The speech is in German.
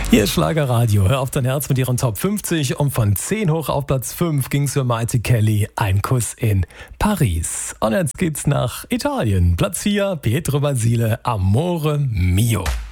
Hier ist Schlagerradio. Hör auf dein Herz mit ihren Top 50 und von 10 hoch auf Platz 5 ging's für Maite Kelly, Ein Kuss in Paris. Und jetzt geht's nach Italien. Platz 4, Pietro Basile, Amore Mio.